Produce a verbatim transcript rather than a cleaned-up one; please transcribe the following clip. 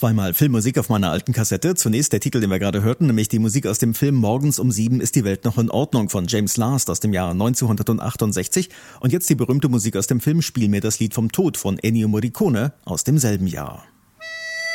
Zweimal Filmmusik auf meiner alten Kassette. Zunächst der Titel, den wir gerade hörten, nämlich die Musik aus dem Film Morgens um sieben ist die Welt noch in Ordnung von James Last aus dem Jahr neunzehnhundertachtundsechzig. Und jetzt die berühmte Musik aus dem Film Spiel mir das Lied vom Tod von Ennio Morricone aus demselben Jahr.